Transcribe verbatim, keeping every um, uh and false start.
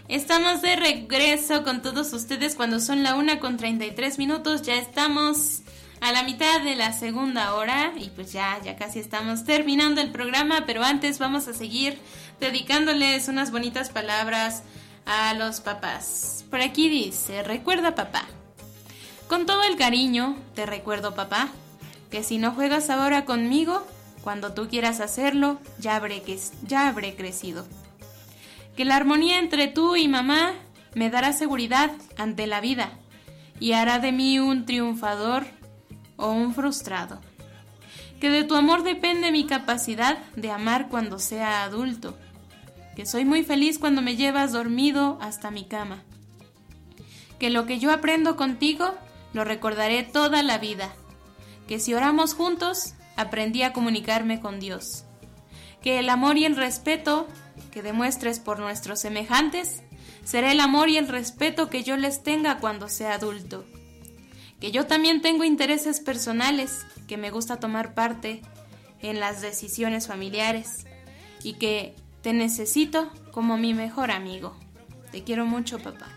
Estamos de regreso con todos ustedes cuando son la una con treinta y tres minutos. Ya estamos a la mitad de la segunda hora y pues ya, ya casi estamos terminando el programa, pero antes vamos a seguir dedicándoles unas bonitas palabras a los papás. Por aquí dice, recuerda papá. Con todo el cariño te recuerdo papá, que si no juegas ahora conmigo, cuando tú quieras hacerlo, ya habré, que, ya habré crecido. Que la armonía entre tú y mamá me dará seguridad ante la vida y hará de mí un triunfador o un frustrado. Que de tu amor depende mi capacidad de amar cuando sea adulto. Que soy muy feliz cuando me llevas dormido hasta mi cama. Que lo que yo aprendo contigo lo recordaré toda la vida. Que si oramos juntos, aprendí a comunicarme con Dios. Que el amor y el respeto que demuestres por nuestros semejantes será el amor y el respeto que yo les tenga cuando sea adulto. Que yo también tengo intereses personales, que me gusta tomar parte en las decisiones familiares y que te necesito como mi mejor amigo. Te quiero mucho, papá.